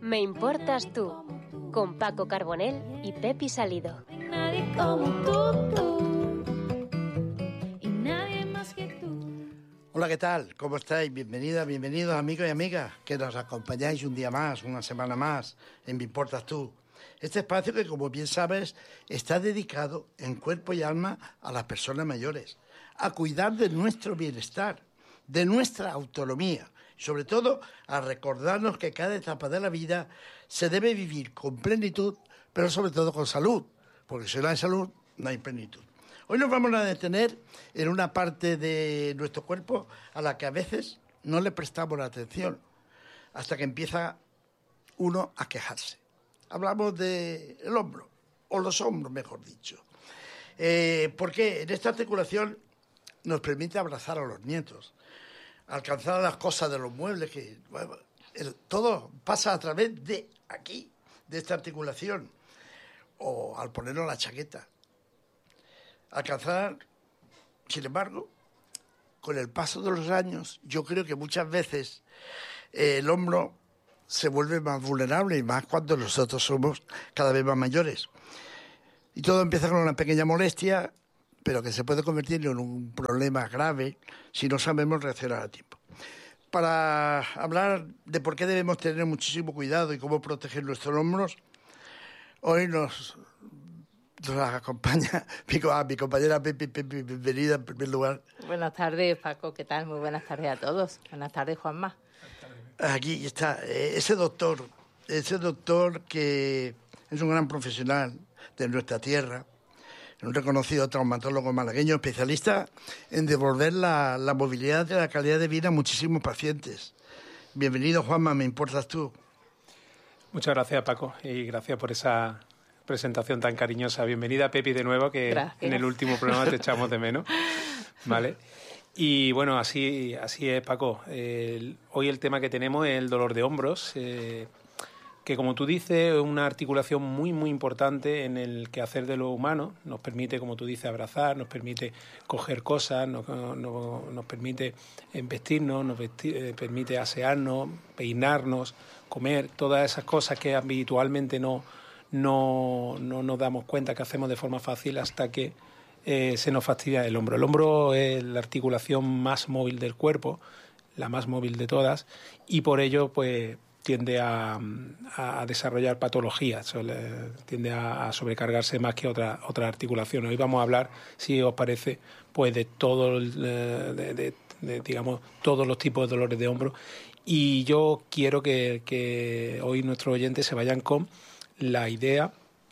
Me importas tú, con Paco Carbonell y Pepi Salido. Nadie como tú, y nadie más que tú. Hola, ¿qué tal? ¿Cómo estáis? Bienvenidas, bienvenidos amigos y amigas que nos acompañáis un día más, una semana más en Me importas tú. Este espacio que, como bien sabes, está dedicado en cuerpo y alma a las personas mayores, a cuidar de nuestro bienestar, de nuestra autonomía, y sobre todo a recordarnos que cada etapa de la vida se debe vivir con plenitud, pero sobre todo con salud, porque si no hay salud, no hay plenitud. Hoy nos vamos a detener en una parte de nuestro cuerpo a la que a veces no le prestamos la atención, hasta que empieza uno a quejarse. Hablamos del hombro, o los hombros, mejor dicho. Porque en esta articulación nos permite abrazar a los nietos, alcanzar las cosas de los muebles, que bueno, todo pasa a través de aquí, de esta articulación, o al ponernos la chaqueta. Alcanzar, sin embargo, con el paso de los años, yo creo que muchas veces el hombro se vuelve más vulnerable, y más cuando nosotros somos cada vez más mayores. Y todo empieza con una pequeña molestia, pero que se puede convertir en un problema grave si no sabemos reaccionar a tiempo. Para hablar de por qué debemos tener muchísimo cuidado y cómo proteger nuestros hombros, hoy nos acompaña mi compañera Pepi. Bienvenida en primer lugar. Buenas tardes, Paco, ¿qué tal? Muy buenas tardes a todos. Buenas tardes, Juanma. Aquí está ese doctor que es un gran profesional de nuestra tierra, un reconocido traumatólogo malagueño, especialista en devolver la movilidad y la calidad de vida a muchísimos pacientes. Bienvenido, Juanma, Me importas tú. Muchas gracias, Paco, y gracias por esa presentación tan cariñosa. Bienvenida, Pepi, de nuevo, que gracias. En el último programa te echamos de menos. ¿Vale? Y bueno, así es, Paco. Hoy el tema que tenemos es el dolor de hombros, que como tú dices es una articulación muy, muy importante en el quehacer de lo humano. Nos permite, como tú dices, abrazar, nos permite coger cosas, nos permite vestirnos, permite asearnos, peinarnos, comer, todas esas cosas que habitualmente no nos damos cuenta que hacemos de forma fácil hasta que se nos fastidia el hombro. El hombro es la articulación más móvil del cuerpo, la más móvil de todas, y por ello pues tiende a desarrollar patologías, tiende a sobrecargarse más que otras articulaciones. Hoy vamos a hablar, si os parece, pues de todo digamos, todos los tipos de dolores de hombro, y yo quiero que hoy nuestros oyentes se vayan con la idea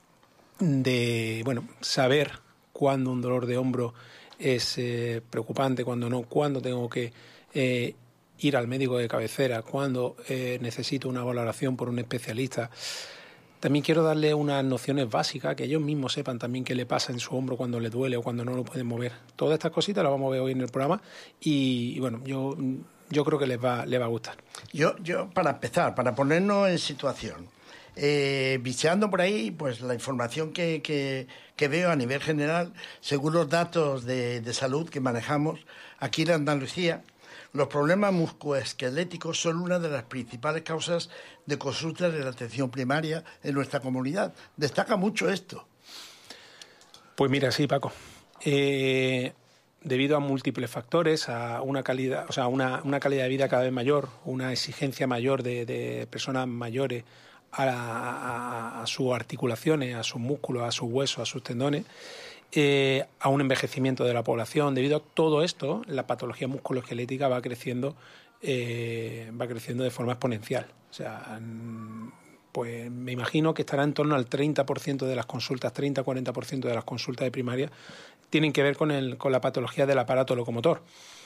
de, bueno, saber cuándo un dolor de hombro es preocupante, cuándo no, cuándo tengo que ir al médico de cabecera, cuándo necesito una valoración por un especialista. También quiero darle unas nociones básicas, que ellos mismos sepan también qué le pasa en su hombro cuando le duele o cuando no lo pueden mover. Todas estas cositas las vamos a ver hoy en el programa y bueno, yo creo que les va a gustar. Yo para empezar, para ponernos en situación, bicheando por ahí, pues la información que veo a nivel general, según los datos de salud que manejamos aquí en Andalucía, los problemas musculoesqueléticos son una de las principales causas de consultas de la atención primaria en nuestra comunidad. Destaca mucho esto. Pues mira, sí, Paco. Debido a múltiples factores, a una calidad, una calidad de vida cada vez mayor, una exigencia mayor de personas mayores a sus articulaciones, a sus músculos, a sus huesos, a sus tendones, a un envejecimiento de la población. Debido a todo esto, la patología musculoesquelética va creciendo de forma exponencial. O sea, pues me imagino que estará en torno al 30% de las consultas, 30-40% de las consultas de primaria tienen que ver con la patología del aparato locomotor.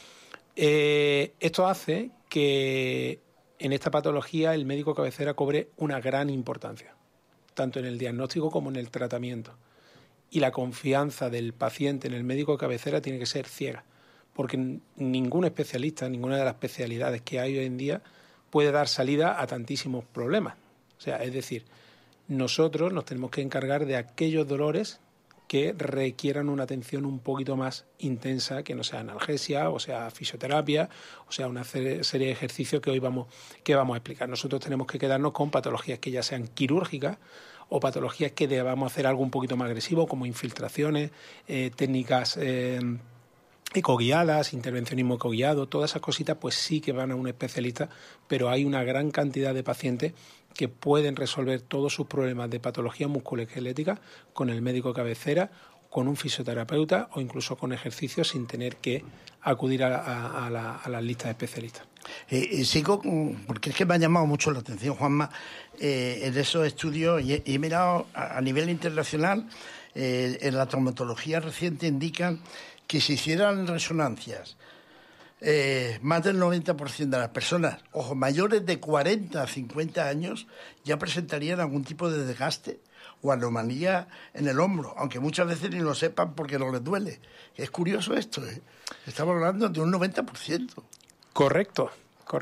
Esto hace que en esta patología el médico cabecera cobre una gran importancia, tanto en el diagnóstico como en el tratamiento. Y la confianza del paciente en el médico cabecera tiene que ser ciega, porque ningún especialista, ninguna de las especialidades que hay hoy en día puede dar salida a tantísimos problemas. O sea, es decir, nosotros nos tenemos que encargar de aquellos dolores que requieran una atención un poquito más intensa, que no sea analgesia, o sea fisioterapia, o sea una serie de ejercicios que hoy vamos a explicar. Nosotros tenemos que quedarnos con patologías que ya sean quirúrgicas o patologías que debamos hacer algo un poquito más agresivo, como infiltraciones, técnicas ecoguiadas, intervencionismo ecoguiado, todas esas cositas pues sí que van a un especialista, pero hay una gran cantidad de pacientes que pueden resolver todos sus problemas de patología musculoesquelética con el médico cabecera, con un fisioterapeuta o incluso con ejercicios sin tener que acudir a las listas de especialistas. Sigo, porque es que me ha llamado mucho la atención, Juanma, en esos estudios, y he mirado a nivel internacional, en la traumatología reciente indican que si hicieran resonancias, más del 90% de las personas, ojo, mayores de 40 a 50 años, ya presentarían algún tipo de desgaste o anomalía en el hombro, aunque muchas veces ni lo sepan porque no les duele. Es curioso esto, ¿eh? Estamos hablando de un 90%. Correcto.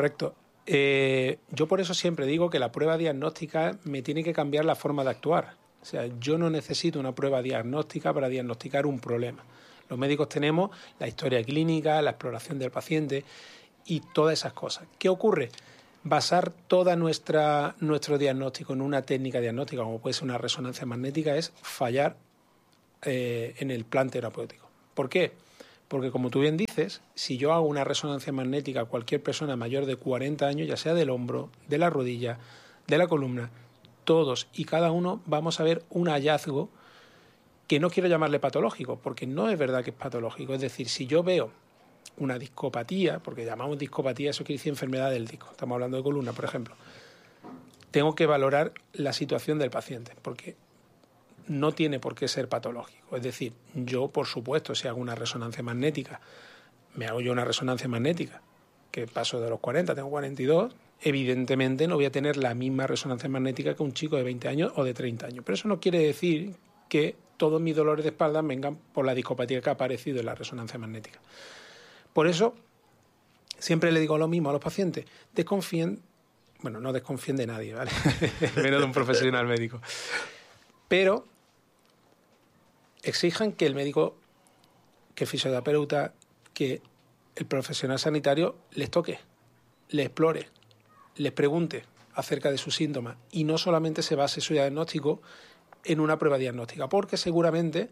Yo por eso siempre digo que la prueba diagnóstica me tiene que cambiar la forma de actuar. O sea, yo no necesito una prueba diagnóstica para diagnosticar un problema. Los médicos tenemos la historia clínica, la exploración del paciente y todas esas cosas. ¿Qué ocurre? Basar toda nuestro diagnóstico en una técnica diagnóstica, como puede ser una resonancia magnética, es fallar en el plan terapéutico. ¿Por qué? Porque, como tú bien dices, si yo hago una resonancia magnética a cualquier persona mayor de 40 años, ya sea del hombro, de la rodilla, de la columna, todos y cada uno vamos a ver un hallazgo que no quiero llamarle patológico, porque no es verdad que es patológico. Es decir, si yo veo una discopatía, porque llamamos discopatía, eso quiere decir enfermedad del disco, estamos hablando de columna, por ejemplo, tengo que valorar la situación del paciente, porque no tiene por qué ser patológico. Es decir, yo, por supuesto, si hago una resonancia magnética, me hago yo una resonancia magnética, que paso de los 40, tengo 42, evidentemente no voy a tener la misma resonancia magnética que un chico de 20 años o de 30 años. Pero eso no quiere decir que todos mis dolores de espalda vengan por la discopatía que ha aparecido en la resonancia magnética. Por eso, siempre le digo lo mismo a los pacientes, desconfíen, bueno, no desconfíen de nadie, ¿vale? Menos de un profesional médico. Pero exijan que el médico, que el fisioterapeuta, que el profesional sanitario les toque, les explore, les pregunte acerca de sus síntomas y no solamente se base su diagnóstico en una prueba diagnóstica, porque seguramente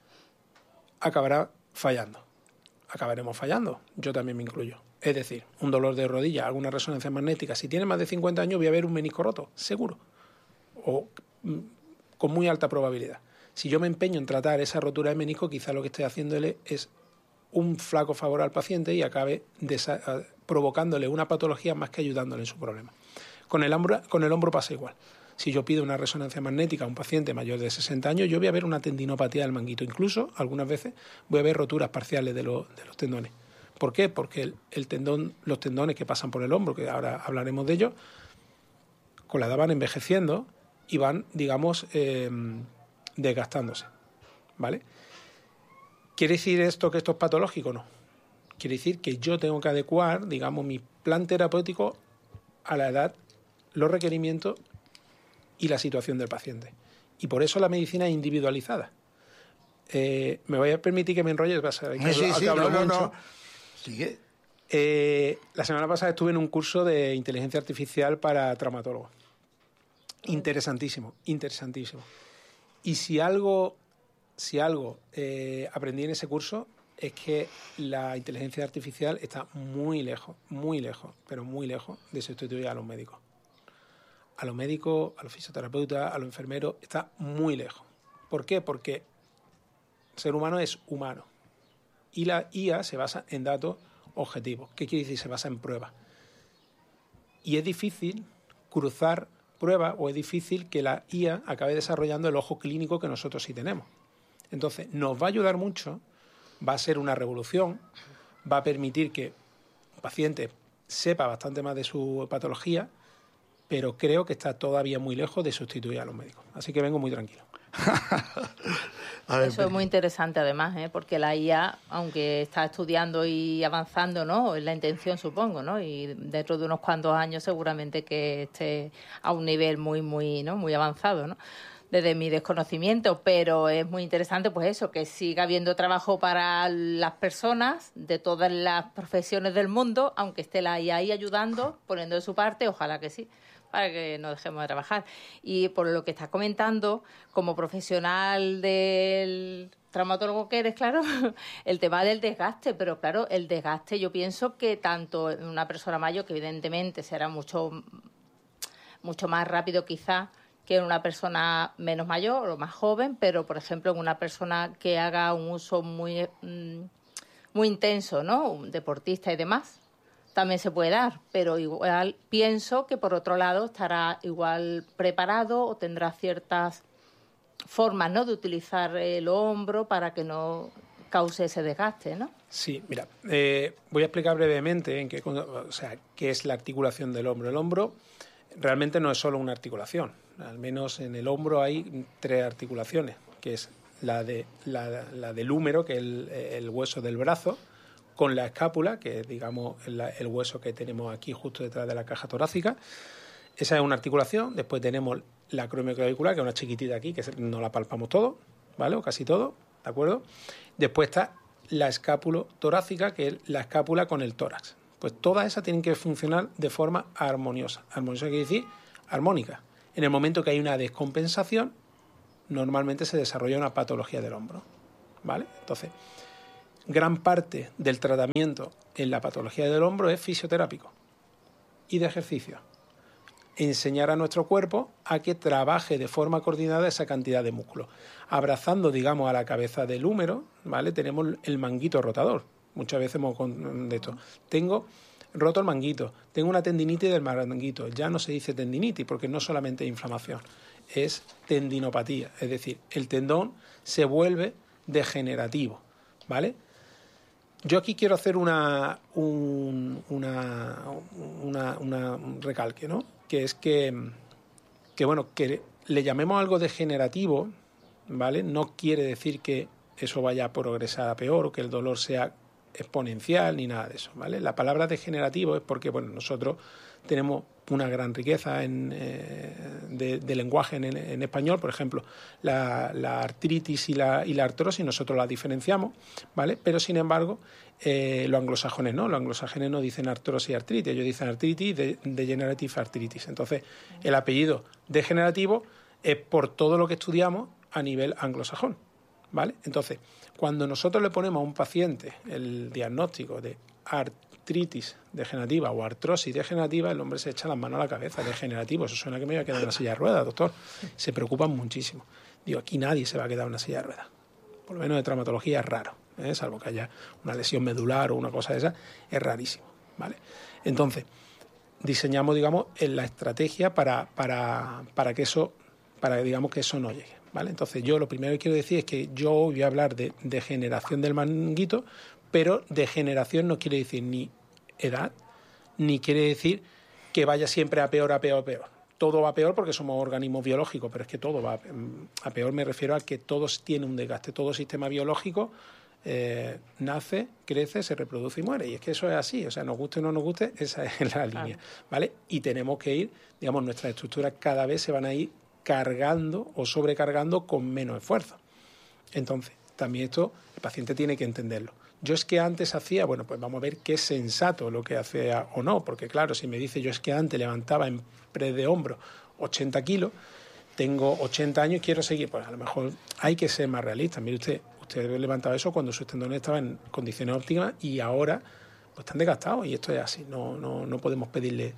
acabaremos fallando, yo también me incluyo. Es decir, un dolor de rodilla, alguna resonancia magnética, si tiene más de 50 años voy a ver un menisco roto, seguro, o con muy alta probabilidad. Si yo me empeño en tratar esa rotura de menisco, quizá lo que estoy haciéndole es un flaco favor al paciente y acabe provocándole una patología más que ayudándole en su problema. Con el hombro pasa igual. Si yo pido una resonancia magnética a un paciente mayor de 60 años, yo voy a ver una tendinopatía del manguito. Incluso, algunas veces, voy a ver roturas parciales de los tendones. ¿Por qué? Porque los tendones que pasan por el hombro, que ahora hablaremos de ellos, con la edad van envejeciendo y van, digamos, desgastándose. ¿Vale? ¿Quiere decir esto que esto es patológico? No. Quiere decir que yo tengo que adecuar, digamos, mi plan terapéutico a la edad, los requerimientos y la situación del paciente. Y por eso la medicina es individualizada. Me voy a permitir que me enrolles, vas a ver que hablo mucho. No. Sigue. La semana pasada estuve en un curso de inteligencia artificial para traumatólogos. Interesantísimo. Y si algo aprendí en ese curso es que la inteligencia artificial está muy lejos, pero muy lejos de sustituir a los médicos. A los médicos, a los fisioterapeutas, a los enfermeros, está muy lejos. ¿Por qué? Porque el ser humano es humano. Y la IA se basa en datos objetivos. ¿Qué quiere decir? Se basa en pruebas. Y es difícil cruzar pruebas o es difícil que la IA acabe desarrollando el ojo clínico que nosotros sí tenemos. Entonces, nos va a ayudar mucho, va a ser una revolución, va a permitir que un paciente sepa bastante más de su patología, pero creo que está todavía muy lejos de sustituir a los médicos. Así que vengo muy tranquilo. Eso es muy interesante además, porque la IA, aunque está estudiando y avanzando, ¿no? Es la intención, supongo, ¿no? Y dentro de unos cuantos años seguramente que esté a un nivel muy avanzado, ¿no? desde mi desconocimiento, pero es muy interesante pues eso, que siga habiendo trabajo para las personas de todas las profesiones del mundo, aunque esté la IA ahí ayudando, poniendo de su parte, ojalá que sí, para que no dejemos de trabajar. Y por lo que estás comentando, como profesional del traumatólogo que eres, claro, el tema del desgaste, pero claro, el desgaste yo pienso que tanto en una persona mayor, que evidentemente será mucho más rápido quizás que en una persona menos mayor o más joven, pero por ejemplo en una persona que haga un uso muy intenso, ¿no? Un deportista y demás, también se puede dar, pero igual pienso que por otro lado estará igual preparado o tendrá ciertas formas, ¿no?, de utilizar el hombro para que no cause ese desgaste, ¿no? Sí, mira, voy a explicar brevemente qué es la articulación del hombro. El hombro realmente no es solo una articulación. Al menos en el hombro hay 3 articulaciones, que es la del húmero, que es el hueso del brazo, con la escápula, que es, digamos, el hueso que tenemos aquí justo detrás de la caja torácica. Esa es una articulación. Después tenemos la acromioclavicular, que es una chiquitita aquí, que no la palpamos todo, ¿vale? O casi todo, ¿de acuerdo? Después está la escápulo torácica, que es la escápula con el tórax. Pues todas esas tienen que funcionar de forma armoniosa. Armoniosa quiere decir armónica. En el momento que hay una descompensación, normalmente se desarrolla una patología del hombro, ¿vale? Entonces, gran parte del tratamiento en la patología del hombro es fisioterápico y de ejercicio. Enseñar a nuestro cuerpo a que trabaje de forma coordinada esa cantidad de músculos. Abrazando, digamos, a la cabeza del húmero, ¿vale? Tenemos el manguito rotador. Muchas veces hemos de esto. Tengo roto el manguito, tengo una tendinitis del manguito. Ya no se dice tendinitis porque no solamente es inflamación, es tendinopatía. Es decir, el tendón se vuelve degenerativo, ¿vale? Yo aquí quiero hacer un recalque, ¿no? Que es que le llamemos algo degenerativo, ¿vale? No quiere decir que eso vaya a progresar a peor o que el dolor sea exponencial ni nada de eso, ¿vale? La palabra degenerativo es porque, bueno, nosotros tenemos una gran riqueza de lenguaje en español. Por ejemplo, la artritis y la artrosis nosotros la diferenciamos, ¿vale? Pero sin embargo, los anglosajones no. Los anglosajones no dicen artrosis y artritis, ellos dicen artritis y degenerative artritis. Entonces, el apellido degenerativo es por todo lo que estudiamos a nivel anglosajón, ¿vale? Entonces, cuando nosotros le ponemos a un paciente el diagnóstico de artritis degenerativa o artrosis degenerativa, el hombre se echa las manos a la cabeza. Degenerativo, eso suena que me voy a quedar en una silla de ruedas, doctor. Se preocupan muchísimo. Digo, aquí nadie se va a quedar en una silla de ruedas. Por lo menos de traumatología es raro, salvo que haya una lesión medular o una cosa de esa, es rarísimo, ¿vale? Entonces, diseñamos, digamos, la estrategia para que eso no llegue, ¿vale? Entonces, yo lo primero que quiero decir es que yo voy a hablar de degeneración del manguito, pero degeneración no quiere decir ni edad, ni quiere decir que vaya siempre a peor, a peor, a peor. Todo va a peor porque somos organismos biológicos, pero es que todo va a peor. Me refiero a que todo tiene un desgaste. Todo sistema biológico nace, crece, se reproduce y muere. Y es que eso es así. O sea, nos guste o no nos guste, esa es la línea, ¿vale? Y tenemos que ir, digamos, nuestras estructuras cada vez se van a ir cargando o sobrecargando con menos esfuerzo. Entonces, también esto el paciente tiene que entenderlo. Yo es que antes hacía, bueno, pues vamos a ver qué es sensato lo que hace o no, porque claro, si me dice yo es que antes levantaba en press de hombro 80 kilos, tengo 80 años y quiero seguir, pues a lo mejor hay que ser más realista. Mire usted levantaba eso cuando sus tendones estaban en condiciones óptimas y ahora pues están desgastados y esto es así, no podemos pedirle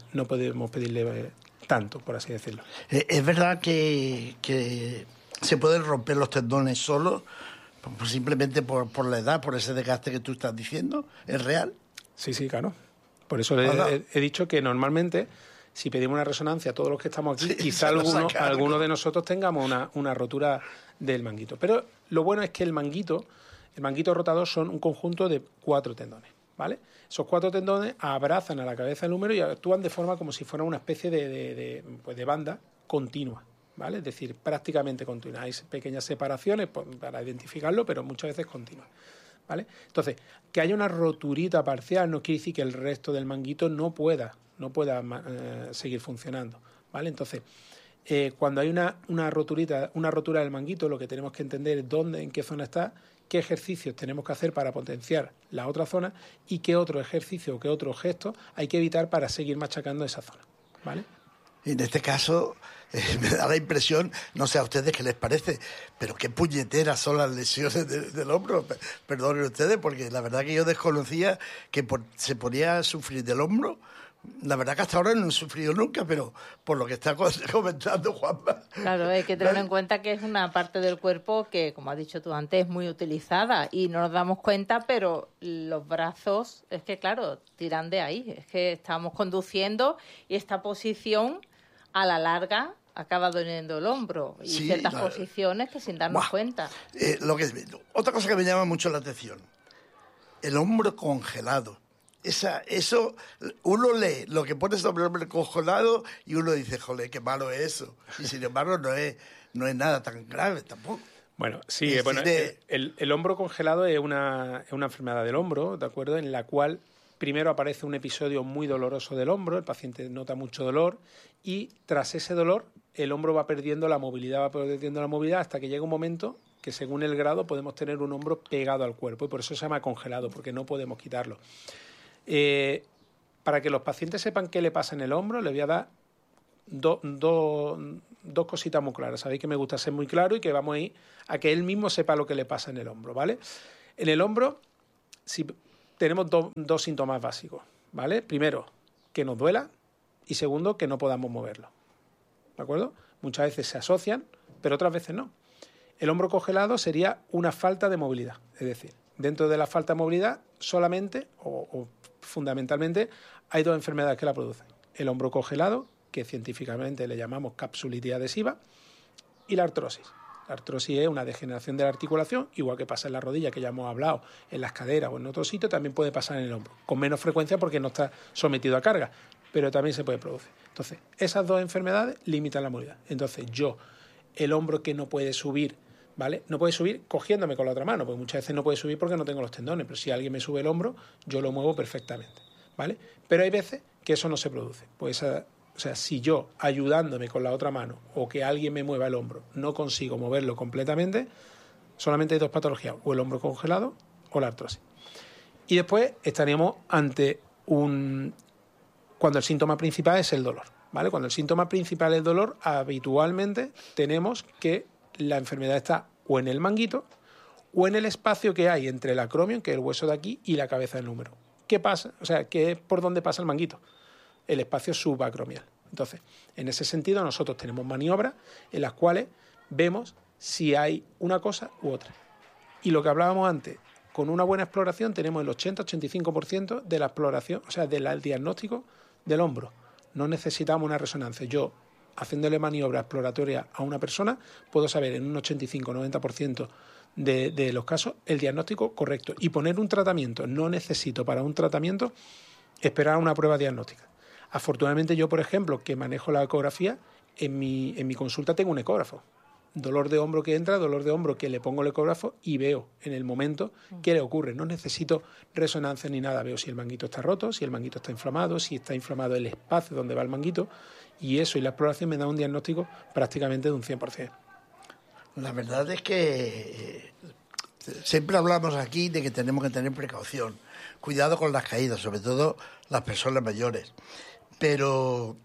tanto, por así decirlo. ¿Es verdad que se pueden romper los tendones solos? Simplemente por la edad, por ese desgaste que tú estás diciendo, ¿es real? Sí, claro. Por eso he dicho que normalmente, si pedimos una resonancia a todos los que estamos aquí, quizá alguno de nosotros tengamos una rotura del manguito. Pero lo bueno es que el manguito rotador son un conjunto de 4 tendones, ¿vale? Esos 4 tendones abrazan a la cabeza del húmero y actúan de forma como si fuera una especie de banda continua, ¿vale? Es decir, prácticamente continua. Hay pequeñas separaciones para identificarlo, pero muchas veces continua, ¿vale? Entonces, que haya una roturita parcial no quiere decir que el resto del manguito no pueda seguir funcionando, ¿vale? Entonces, Cuando hay una rotura del manguito, lo que tenemos que entender es dónde, en qué zona está, qué ejercicios tenemos que hacer para potenciar la otra zona y qué otro ejercicio o qué otro gesto hay que evitar para seguir machacando esa zona, ¿vale? En este caso, me da la impresión, no sé a ustedes qué les parece, pero qué puñeteras son las lesiones del hombro. Perdonen ustedes, porque la verdad que yo desconocía que se podía sufrir del hombro. La verdad que hasta ahora no he sufrido nunca, pero por lo que está comentando Juanma... Claro, hay que tener en cuenta que es una parte del cuerpo que, como has dicho tú antes, es muy utilizada y no nos damos cuenta, pero los brazos, es que claro, tiran de ahí. Es que estamos conduciendo y esta posición, a la larga, acaba doliendo el hombro y Sí, ciertas posiciones que sin darnos cuenta. Otra cosa que me llama mucho la atención, el hombro congelado. Eso, uno lee lo que pone sobre el hombre congelado y uno dice, joder, qué malo es eso. Y sin embargo no es nada tan grave tampoco. Bueno, sí, el hombro congelado es una enfermedad del hombro, ¿de acuerdo? En la cual primero aparece un episodio muy doloroso del hombro, el paciente nota mucho dolor y tras ese dolor el hombro va perdiendo la movilidad hasta que llega un momento que según el grado podemos tener un hombro pegado al cuerpo y por eso se llama congelado, porque no podemos quitarlo. Para que los pacientes sepan qué le pasa en el hombro, les voy a dar dos cositas muy claras. Sabéis que me gusta ser muy claro y que vamos a ir a que él mismo sepa lo que le pasa en el hombro, ¿vale? En el hombro tenemos dos síntomas básicos, ¿vale? Primero, que nos duela y segundo, que no podamos moverlo, ¿de acuerdo? Muchas veces se asocian, pero otras veces no. El hombro congelado sería una falta de movilidad, es decir, dentro de la falta de movilidad solamente o fundamentalmente hay dos enfermedades que la producen. El hombro congelado, que científicamente le llamamos capsulitis adhesiva, y la artrosis. La artrosis es una degeneración de la articulación, igual que pasa en la rodilla, que ya hemos hablado, en las caderas o en otro sitio, también puede pasar en el hombro, con menos frecuencia porque no está sometido a carga, pero también se puede producir. Entonces, esas dos enfermedades limitan la movilidad. Entonces, el hombro que no puede subir, ¿vale? No puede subir cogiéndome con la otra mano, porque muchas veces no puede subir porque no tengo los tendones, pero si alguien me sube el hombro, yo lo muevo perfectamente, ¿vale? Pero hay veces que eso no se produce. Pues si yo, ayudándome con la otra mano, o que alguien me mueva el hombro, no consigo moverlo completamente, solamente hay dos patologías, o el hombro congelado o la artrosis. Y después estaríamos ante cuando el síntoma principal es el dolor, ¿vale? Cuando el síntoma principal es el dolor, habitualmente tenemos que la enfermedad está o en el manguito o en el espacio que hay entre el acromion, que es el hueso de aquí, y la cabeza del húmero. ¿Qué pasa? O sea, ¿qué es por dónde pasa el manguito? El espacio subacromial. Entonces, en ese sentido, nosotros tenemos maniobras en las cuales vemos si hay una cosa u otra. Y lo que hablábamos antes, con una buena exploración tenemos el 80-85% de la exploración, o sea, del diagnóstico del hombro. No necesitamos una resonancia. Yo, haciéndole maniobra exploratoria a una persona, puedo saber en un 85-90% de los casos el diagnóstico correcto y poner un tratamiento. No necesito para un tratamiento esperar una prueba diagnóstica. Afortunadamente yo, por ejemplo, que manejo la ecografía, en mi consulta tengo un ecógrafo. Dolor de hombro que entra, dolor de hombro que le pongo el ecógrafo y veo en el momento qué le ocurre. No necesito resonancia ni nada. Veo si el manguito está roto, si el manguito está inflamado, si está inflamado el espacio donde va el manguito. Y eso y la exploración me da un diagnóstico prácticamente de un 100%. La verdad es que siempre hablamos aquí de que tenemos que tener precaución. Cuidado con las caídas, sobre todo las personas mayores. Pero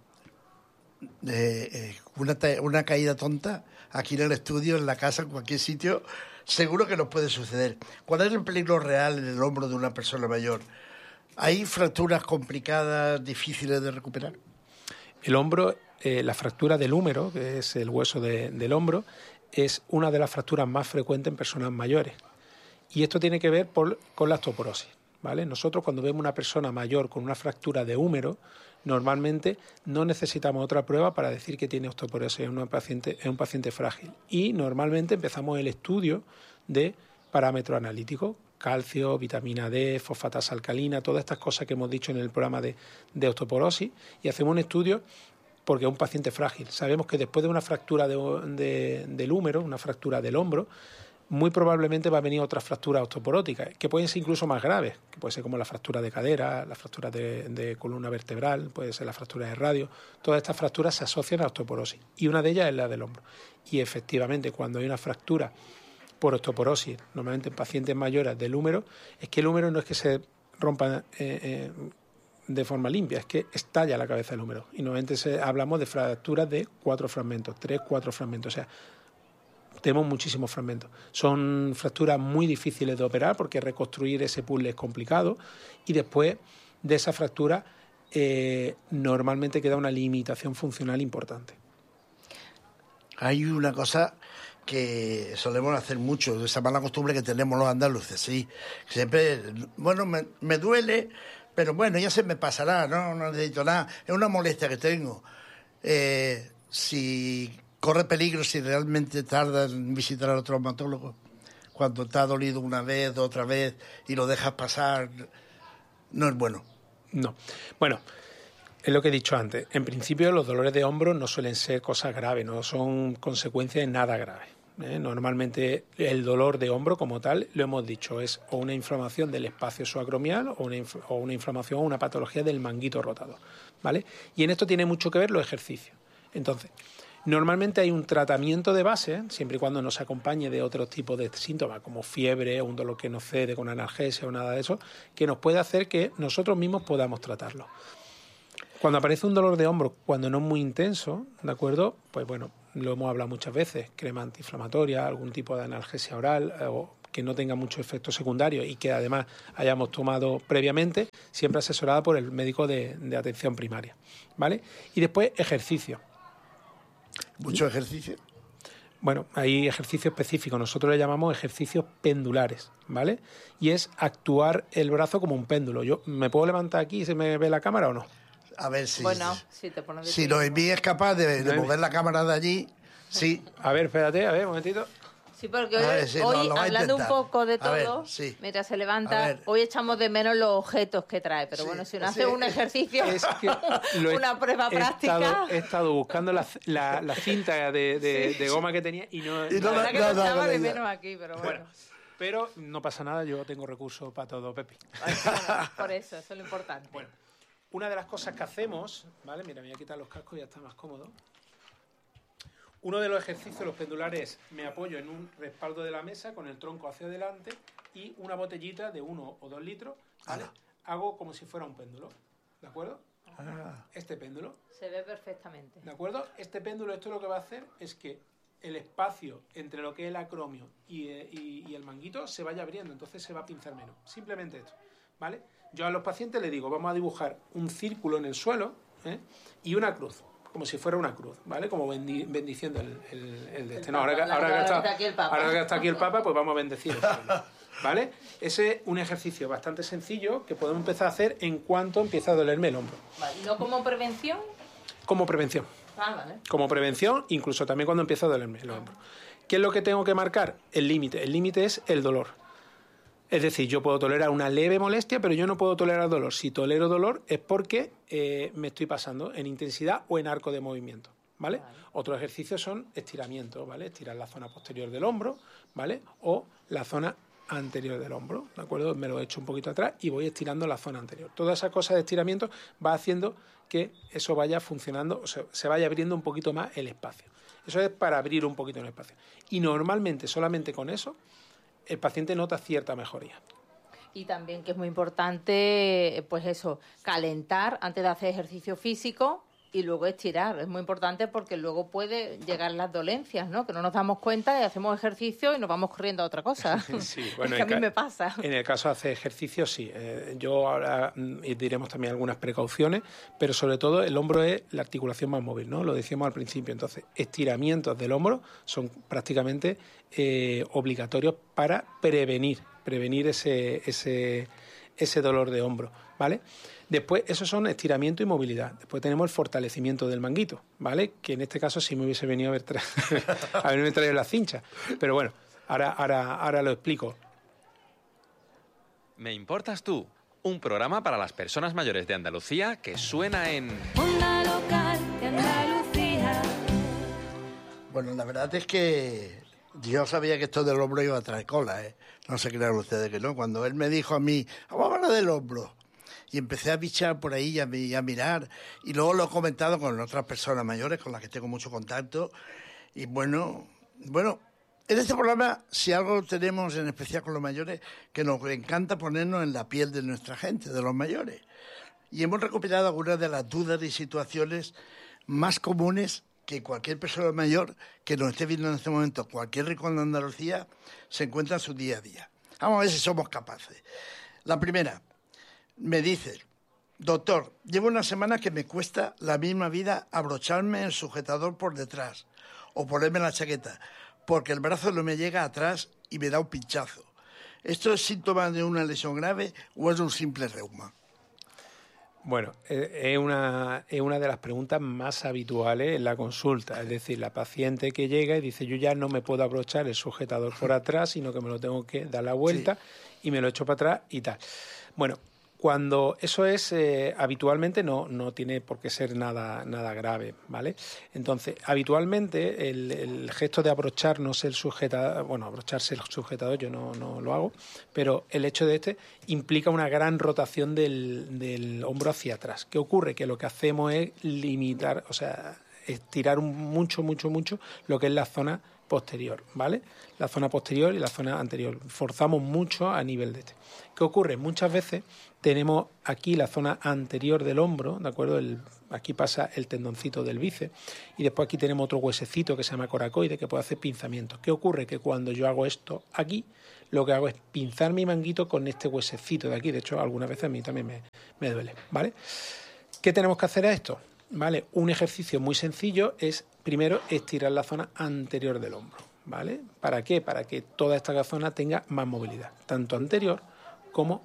una caída tonta aquí en el estudio, en la casa, en cualquier sitio, seguro que nos puede suceder. ¿Cuál es el peligro real en el hombro de una persona mayor? ¿Hay fracturas complicadas, difíciles de recuperar? El hombro, la fractura del húmero, que es el hueso del hombro, es una de las fracturas más frecuentes en personas mayores. Y esto tiene que ver con la osteoporosis, ¿vale? Nosotros cuando vemos una persona mayor con una fractura de húmero, normalmente no necesitamos otra prueba para decir que tiene osteoporosis, es un paciente frágil. Y normalmente empezamos el estudio de parámetros analíticos, calcio, vitamina D, fosfatasa alcalina, todas estas cosas que hemos dicho en el programa de osteoporosis, y hacemos un estudio porque es un paciente frágil. Sabemos que después de una fractura del húmero, una fractura del hombro, muy probablemente va a venir otras fracturas osteoporóticas, que pueden ser incluso más graves, que puede ser como la fractura de cadera, la fractura de columna vertebral, puede ser la fractura de radio. Todas estas fracturas se asocian a osteoporosis, y una de ellas es la del hombro. Y efectivamente, cuando hay una fractura por osteoporosis, normalmente en pacientes mayores del húmero, es que el húmero no es que se rompa de forma limpia, es que estalla la cabeza del húmero. Y normalmente hablamos de fracturas de 4 fragmentos, 3, 4 fragmentos, o sea, tenemos muchísimos fragmentos. Son fracturas muy difíciles de operar porque reconstruir ese puzzle es complicado, y después de esa fractura normalmente queda una limitación funcional importante. Hay una cosa que solemos hacer mucho, de esa mala costumbre que tenemos los andaluces, sí. Siempre, bueno, me duele, pero bueno, ya se me pasará, no necesito nada, es una molestia que tengo. Si corre peligro, si realmente tarda en visitar al traumatólogo, cuando te ha dolido una vez, otra vez, y lo dejas pasar, no es bueno. No. Bueno, es lo que he dicho antes. En principio, los dolores de hombro no suelen ser cosas graves, no son consecuencias de nada graves. Normalmente el dolor de hombro como tal, lo hemos dicho, es o una inflamación del espacio subacromial o una inflamación o una patología del manguito rotador, ¿vale? Y en esto tiene mucho que ver los ejercicios. Entonces, normalmente hay un tratamiento de base, siempre y cuando no se acompañe de otros tipos de síntomas, como fiebre o un dolor que no cede con analgesia o nada de eso, que nos puede hacer que nosotros mismos podamos tratarlo. Cuando aparece un dolor de hombro, cuando no es muy intenso, ¿de acuerdo? Pues bueno, lo hemos hablado muchas veces, crema antiinflamatoria, algún tipo de analgesia oral, o que no tenga muchos efectos secundarios y que además hayamos tomado previamente, siempre asesorada por el médico de atención primaria, ¿vale? Y después ejercicio. ¿Mucho ejercicio? Bueno, hay ejercicios específicos, nosotros le llamamos ejercicios pendulares, ¿vale? Y es actuar el brazo como un péndulo. Yo ¿me puedo levantar aquí y se me ve la cámara o no? A ver si... Bueno, si te pones de si Noemí es capaz de mover la cámara de allí, sí. A ver, espérate, un momentito. Sí, porque hoy hablando un poco de todo, sí. Mientras se levanta, hoy echamos de menos los objetos que trae, pero bueno, si uno hace un ejercicio, es que una prueba práctica... He estado buscando la cinta de goma que tenía y no... La verdad que no echaba de menos aquí, pero bueno. Pero no pasa nada, yo tengo recursos para todo, Pepi. Bueno, por eso es lo importante. Bueno, una de las cosas que hacemos, ¿vale? Mira, me voy a quitar los cascos y ya está más cómodo. Uno de los ejercicios, los pendulares, es me apoyo en un respaldo de la mesa con el tronco hacia adelante y una botellita de 1 o 2 litros, ¿vale? Hago como si fuera un péndulo, ¿de acuerdo? Este péndulo. Se ve perfectamente. ¿De acuerdo? Este péndulo, esto lo que va a hacer es que el espacio entre lo que es el acromio y el manguito se vaya abriendo, entonces se va a pinzar menos. Simplemente esto, ¿vale? Yo a los pacientes les digo, vamos a dibujar un círculo en el suelo, y una cruz, como si fuera una cruz, ¿vale? Como bendiciendo el destino. Ahora que está aquí el Papa, pues vamos a bendecir el suelo, ¿vale? Ese es un ejercicio bastante sencillo que podemos empezar a hacer en cuanto empieza a dolerme el hombro. Vale. ¿No como prevención? Como prevención. Vale. Como prevención, incluso también cuando empieza a dolerme el hombro. ¿Qué es lo que tengo que marcar? El límite. El límite es el dolor. Es decir, yo puedo tolerar una leve molestia, pero yo no puedo tolerar dolor. Si tolero dolor es porque me estoy pasando en intensidad o en arco de movimiento, ¿vale? Otros ejercicios son estiramientos, ¿vale? Estirar la zona posterior del hombro, ¿vale? O la zona anterior del hombro, ¿de acuerdo? Me lo echo un poquito atrás y voy estirando la zona anterior. Todas esas cosas de estiramiento va haciendo que eso vaya funcionando, o sea, se vaya abriendo un poquito más el espacio. Eso es para abrir un poquito el espacio. Y normalmente, solamente con eso, el paciente nota cierta mejoría. Y también que es muy importante, pues eso, calentar antes de hacer ejercicio físico y luego estirar. Es muy importante porque luego puede llegar las dolencias, ¿no? Que no nos damos cuenta y hacemos ejercicio y nos vamos corriendo a otra cosa. Sí, bueno, es que a mí me pasa. En el caso de hacer ejercicio, sí. Yo ahora diremos también algunas precauciones, pero sobre todo el hombro es la articulación más móvil, ¿no? Lo decíamos al principio. Entonces, estiramientos del hombro son prácticamente obligatorios para prevenir ese dolor de hombro, ¿vale? Después, esos son estiramiento y movilidad. Después tenemos el fortalecimiento del manguito, ¿vale? Que en este caso sí me hubiese venido a haberme traído la cincha. Pero bueno, ahora lo explico. Me importas tú, un programa para las personas mayores de Andalucía que suena en... Onda local de Andalucía. Bueno, la verdad es que Yo sabía que esto del hombro iba a traer cola, ¿eh? No se crean ustedes que no. Cuando él me dijo a mí, vamos a hablar del hombro, y empecé a bichar por ahí y a mirar, y luego lo he comentado con otras personas mayores con las que tengo mucho contacto, y bueno, en este programa, si algo tenemos en especial con los mayores, que nos encanta ponernos en la piel de nuestra gente, de los mayores. Y hemos recopilado algunas de las dudas y situaciones más comunes que cualquier persona mayor que nos esté viendo en este momento, cualquier rincón de Andalucía, se encuentra en su día a día. Vamos a ver si somos capaces. La primera, me dice, doctor, llevo una semana que me cuesta la misma vida abrocharme el sujetador por detrás o ponerme la chaqueta, porque el brazo no me llega atrás y me da un pinchazo. ¿Esto es síntoma de una lesión grave o es un simple reuma? Bueno, es una de las preguntas más habituales en la consulta. Es decir, la paciente que llega y dice, yo ya no me puedo abrochar el sujetador por atrás, sino que me lo tengo que dar la vuelta y me lo echo para atrás y tal. Bueno, cuando eso es, habitualmente no tiene por qué ser nada grave, ¿vale? Entonces, habitualmente el gesto de abrocharnos el sujetador, bueno, abrocharse el sujetador yo no lo hago, pero el hecho de implica una gran rotación del hombro hacia atrás. ¿Qué ocurre? Que lo que hacemos es limitar, o sea, estirar mucho lo que es la zona posterior, ¿vale? La zona posterior y la zona anterior. Forzamos mucho a nivel de ¿Qué ocurre? Muchas veces tenemos aquí la zona anterior del hombro, ¿de acuerdo? Aquí pasa el tendoncito del bíceps y después aquí tenemos otro huesecito que se llama coracoide que puede hacer pinzamientos. ¿Qué ocurre? Que cuando yo hago esto aquí, lo que hago es pinzar mi manguito con este huesecito de aquí. De hecho, algunas veces a mí también me duele, ¿vale? ¿Qué tenemos que hacer a esto? ¿Vale? Un ejercicio muy sencillo es, primero, estirar la zona anterior del hombro, ¿vale? ¿Para qué? Para que toda esta zona tenga más movilidad, tanto anterior como